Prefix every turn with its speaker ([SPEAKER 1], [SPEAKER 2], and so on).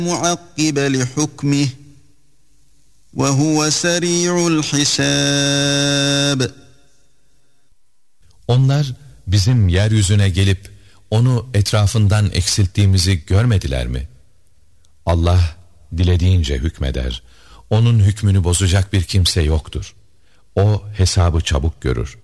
[SPEAKER 1] مُعَقِّبَ لِحُكْمِهِ وَهُوَ سَرِيعُ الْحِسَابِ.
[SPEAKER 2] Onlar bizim yeryüzüne gelip onu etrafından eksilttiğimizi görmediler mi? Allah dilediğince hükmeder. Onun hükmünü bozacak bir kimse yoktur. O hesabı çabuk görür.